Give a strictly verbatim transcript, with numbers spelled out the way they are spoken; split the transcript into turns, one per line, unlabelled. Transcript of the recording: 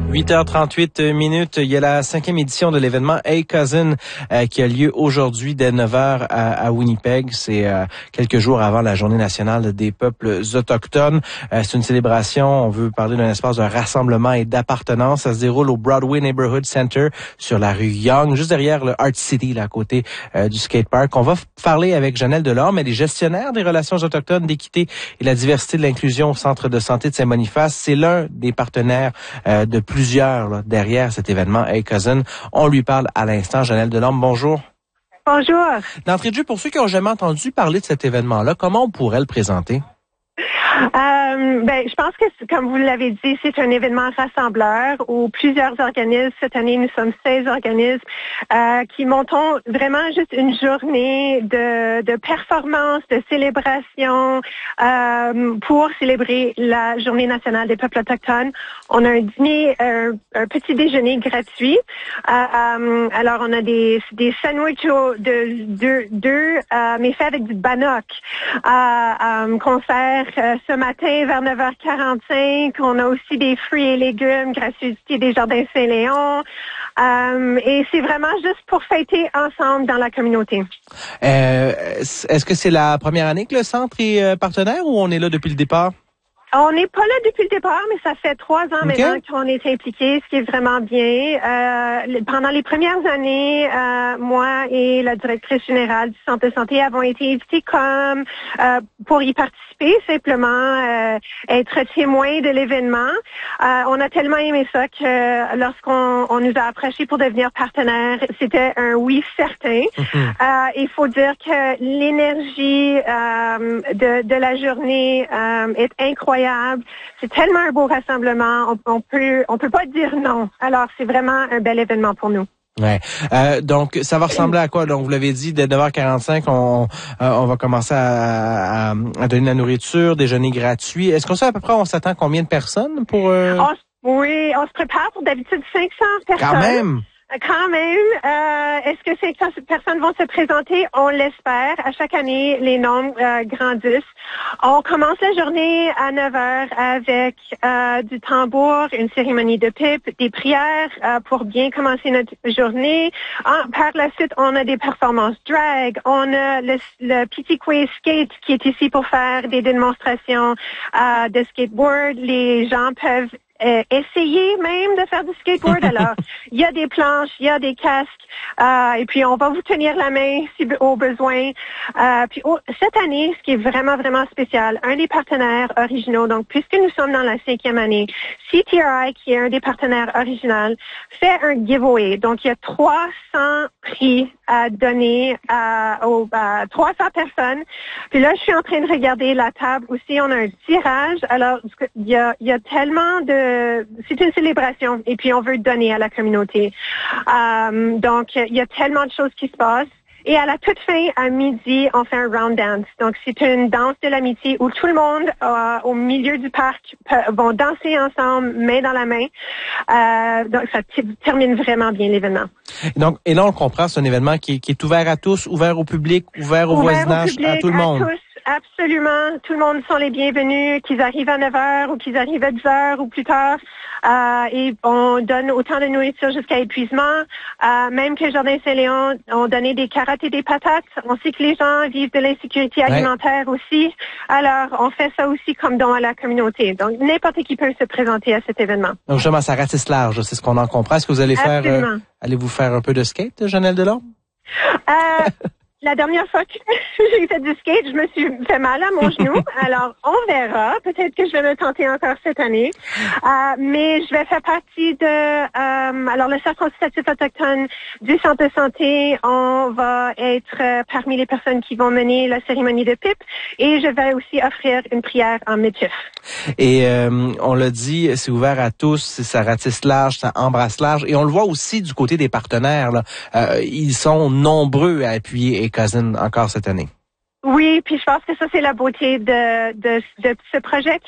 huit heures trente-huit minutes. Il y a la cinquième édition de l'événement Hey Cousin euh, qui a lieu aujourd'hui dès neuf heures à, à Winnipeg. C'est euh, quelques jours avant la Journée nationale des peuples autochtones. Euh, c'est une célébration. On veut parler d'un espace de rassemblement et d'appartenance. Ça se déroule au Broadway Neighborhood Center sur la rue Yonge, juste derrière le Art City, là, à côté euh, du skatepark. On va f- parler avec Janelle Delorme, elle est gestionnaire des relations autochtones, d'équité et la diversité de l'inclusion au Centre de santé de Saint-Boniface. C'est l'un des partenaires euh, de plusieurs là, derrière cet événement Hey Cousin. On lui parle à l'instant. Janelle Delorme, bonjour.
Bonjour.
D'entrée de jeu, pour ceux qui n'ont jamais entendu parler de cet événement-là, comment on pourrait le présenter?
Euh, ben, je pense que, comme vous l'avez dit, c'est un événement rassembleur où plusieurs organismes, cette année, nous sommes seize organismes, euh, qui montons vraiment juste une journée de, de performance, de célébration euh, pour célébrer la Journée nationale des peuples autochtones. On a un dîner, un, un petit déjeuner gratuit. Euh, euh, alors, on a des, des sandwichs de deux, deux euh, mais faits avec du bannock, euh, euh, qu'on sert euh, ce matin vers neuf heures quarante-cinq. On a aussi des fruits et légumes, gratuité des Jardins Saint-Léon. Euh, et c'est vraiment juste pour fêter ensemble dans la communauté.
Euh, est-ce que c'est la première année que le centre est euh, partenaire ou on est là depuis le départ?
On n'est pas là depuis le départ, mais ça fait trois ans
okay.
maintenant qu'on est impliqués, ce qui est vraiment bien. Euh, pendant les premières années, euh, moi et la directrice générale du Centre de santé avons été invités comme euh, pour y participer, simplement euh, être témoins de l'événement. Euh, on a tellement aimé ça que lorsqu'on on nous a approchés pour devenir partenaire, c'était un oui certain. Mm-hmm. Euh, il faut dire que l'énergie euh, de, de la journée euh, est incroyable. C'est tellement un beau rassemblement, on, on peut on peut pas dire non. Alors, c'est vraiment un bel événement pour nous.
Ouais. Euh, donc, ça va ressembler à quoi? Donc, vous l'avez dit, dès neuf heures quarante-cinq, on, euh, on va commencer à, à, à donner de la nourriture, déjeuner gratuit. Est-ce qu'on sait à peu près, on s'attend combien de personnes pour... Euh...
On, oui, on se prépare pour d'habitude cinq cents personnes.
Quand même!
Quand même, euh, est-ce que ces personnes vont se présenter? On l'espère. À chaque année, les nombres euh, grandissent. On commence la journée à neuf heures avec euh, du tambour, une cérémonie de pipe, des prières euh, pour bien commencer notre journée. En, par la suite, on a des performances drag. On a le, le Pitiquet Skate qui est ici pour faire des démonstrations euh, de skateboard. Les gens peuvent Euh, essayer même de faire du skateboard. Alors, il y a des planches, il y a des casques, euh, et puis on va vous tenir la main si au besoin. Euh, puis oh, cette année, ce qui est vraiment, vraiment spécial, un des partenaires originaux, donc puisque nous sommes dans la cinquième année, C T R I, qui est un des partenaires originaux, fait un giveaway. Donc, il y a trois cents prix à donner à, aux, à trois cents personnes. Puis là, je suis en train de regarder la table aussi. On a un tirage. Alors, il y a, il y a tellement de c'est une célébration et puis on veut donner à la communauté. Euh, donc, il y a tellement de choses qui se passent. Et à la toute fin, à midi, on fait un round dance. Donc, c'est une danse de l'amitié où tout le monde euh, au milieu du parc peut, vont danser ensemble, main dans la main. Euh, donc, ça t- termine vraiment bien l'événement.
Donc, et là, on comprend, c'est un événement qui, qui est ouvert à tous, ouvert au public, ouvert au
ouvert
voisinage,
au public,
à tout le monde.
À tous. Absolument. Tout le monde sont les bienvenus, qu'ils arrivent à neuf heures ou qu'ils arrivent à dix heures ou plus tard. Euh, et on donne autant de nourriture jusqu'à épuisement. Euh, même que Jardin Saint-Léon ont donné des carottes et des patates. On sait que les gens vivent de l'insécurité alimentaire ouais. aussi. Alors, on fait ça aussi comme don à la communauté. Donc, n'importe qui peut se présenter à cet événement.
Donc, justement, ça ratisse large, c'est ce qu'on en comprend. Est-ce que vous allez faire, euh, allez-vous faire un peu de skate, Janelle Delorme?
Euh, La dernière fois que j'ai fait du skate, je me suis fait mal à mon genou. Alors, on verra. Peut-être que je vais me tenter encore cette année. Euh, mais je vais faire partie de... Euh, alors, le Cercle consultatif autochtone du Centre de santé, on va être euh, parmi les personnes qui vont mener la cérémonie de pipe. Et je vais aussi offrir une prière en métis.
Et euh, on l'a dit, c'est ouvert à tous, ça ratisse large, ça embrasse large. Et on le voit aussi du côté des partenaires. Là. Euh, ils sont nombreux à appuyer Hey Cousin encore cette année.
Oui, puis je pense que ça, c'est la beauté de, de, de ce projet